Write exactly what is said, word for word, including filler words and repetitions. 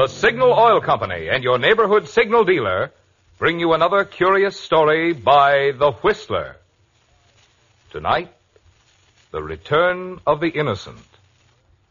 the Signal Oil Company and your neighborhood signal dealer bring you another curious story by The Whistler. Tonight, The Return of the Innocent.